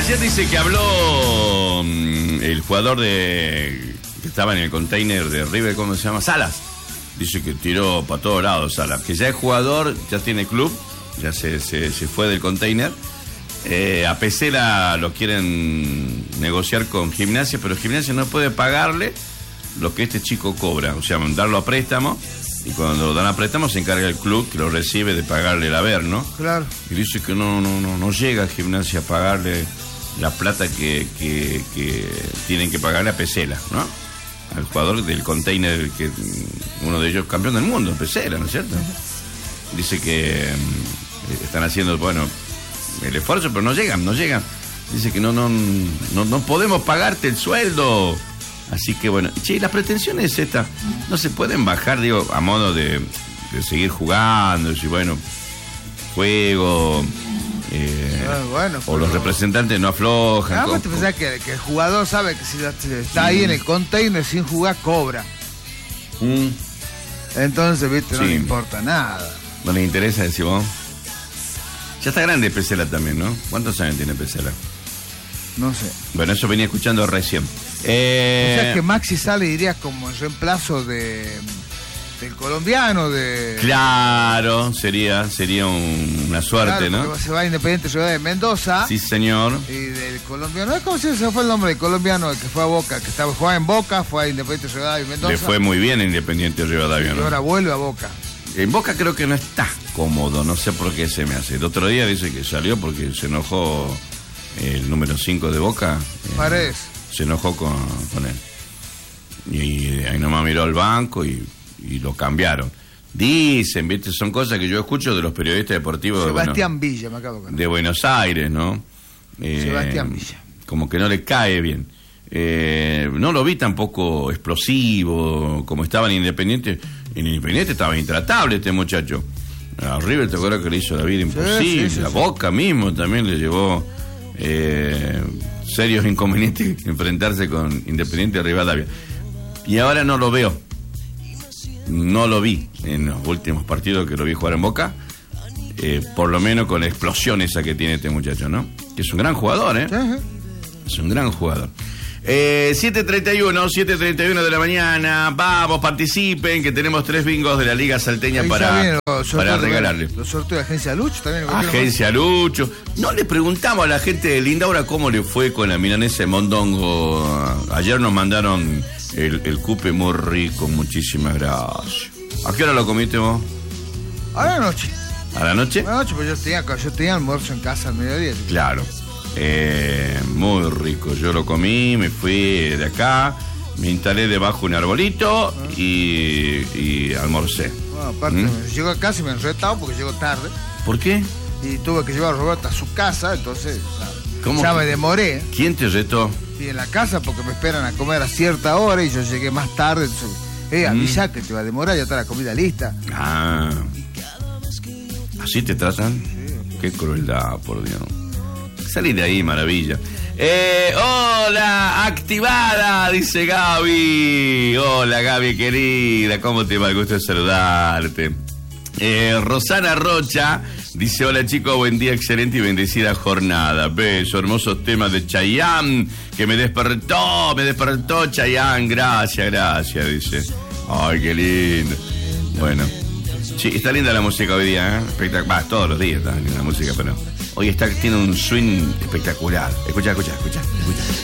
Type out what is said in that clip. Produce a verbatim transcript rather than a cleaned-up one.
Ayer dice que habló mmm, el jugador de que estaba en el container de River, ¿cómo se llama? Salas. Dice que tiró para todos lados Salas, que ya es jugador, ya tiene club, ya se, se, se fue del container. Eh, a Pesela lo quieren negociar con Gimnasia, pero Gimnasia no puede pagarle lo que este chico cobra, o sea, darlo a préstamo, y cuando lo dan a préstamo se encarga el club que lo recibe de pagarle el haber, ¿no? Claro. Y dice que no, no, no, no llega a Gimnasia a pagarle la plata que, que, que tienen que pagarle a Pesela, ¿no? Al jugador del container, que uno de ellos campeón del mundo, Pesela, ¿no es cierto? Dice que eh, están haciendo, bueno, el esfuerzo, pero no llegan, no llegan. Dice que no, no, no, no podemos pagarte el sueldo. Así que bueno, che, las pretensiones estas no se pueden bajar, digo, a modo de, de seguir jugando, y bueno, juego, eh, ah, bueno, o los representantes no aflojan. Ah, vos te pensás que, que el jugador sabe que si está ahí mm. en el container sin jugar, cobra. Mm. Entonces, viste, no sí. le importa nada. No le interesa, decís vos. Ya está grande Pesela también, ¿no? ¿Cuántos años tiene Pesela? No sé. Bueno, eso venía escuchando recién. Eh... O sea que Maxi sale, dirías, como el reemplazo de del colombiano, de... Claro, sería sería un, una suerte, claro, ¿no? Se va a Independiente Ciudad de Mendoza. Sí, señor. Y del colombiano, ¿cómo se fue el nombre del colombiano que fue a Boca? Que estaba jugaba en Boca, fue a Independiente Ciudad de Mendoza. Le fue muy bien a Independiente Rivadavia, ¿no? Y ahora vuelve a Boca. En Boca creo que no está cómodo, no sé por qué se me hace. El otro día dice que salió porque se enojó el número cinco de Boca. Paredes. Eh, se enojó con, con él. Y ahí nomás miró al banco y, y lo cambiaron. Dicen, ¿viste? Son cosas que yo escucho de los periodistas deportivos Sebastián de, Villa, me acabo de de Buenos Aires, ¿no? Eh, Sebastián Villa. Como que no le cae bien. Eh, no lo vi tampoco explosivo, como estaba en Independiente. En Independiente estaba intratable este muchacho. A River, ¿te acuerdas que le hizo la vida imposible? Sí, sí, sí, la sí. Boca mismo también le llevó eh, serios inconvenientes enfrentarse con Independiente Rivadavia. Y ahora no lo veo. No lo vi en los últimos partidos que lo vi jugar en Boca. Eh, por lo menos con la explosión esa que tiene este muchacho, ¿no? Que es un gran jugador, ¿eh? Uh-huh. Es un gran jugador. Eh, siete treinta y uno, siete treinta y uno de la mañana. Vamos, participen, que tenemos tres bingos de la Liga Salteña para, para regalarles. Los sorteos de Agencia Lucho también. Agencia Lucho. No le preguntamos a la gente de Lindaura cómo le fue con la milanesa de mondongo. Ayer nos mandaron el, el cupe muy rico, muchísimas gracias. ¿A qué hora lo comiste vos? A la noche. ¿A la noche? A la noche, pues yo tenía, yo tenía almuerzo en casa al mediodía. Claro. Eh, muy rico, yo lo comí, me fui de acá, me instalé debajo de un arbolito y, y almorcé. Bueno, aparte, ¿Mm? Llego a casa y me enredado porque llego tarde. ¿Por qué? Y tuve que llevar a Roberta a su casa, entonces ¿Cómo? Ya me demoré. ¿Quién te retó? Y en la casa porque me esperan a comer a cierta hora y yo llegué más tarde, entonces, eh, avisa mm. que te va a demorar, ya está la comida lista. Ah, ¿así te tratan? Sí. Qué crueldad, por Dios. Salí de ahí, maravilla. Eh, hola, activada, dice Gaby. Hola, Gaby, querida. ¿Cómo te va? El gusto de saludarte. Eh, Rosana Rocha dice, hola, chicos, buen día, excelente y bendecida jornada. Beso, hermosos temas de Chayanne, que me despertó, me despertó Chayanne. Gracias, gracias, dice. Ay, qué lindo. Bueno, sí, está linda la música hoy día, ¿eh? Espectacular. Va, todos los días está linda la música, pero... Hoy está, tiene un swing espectacular. Escucha, escucha, escucha, escucha.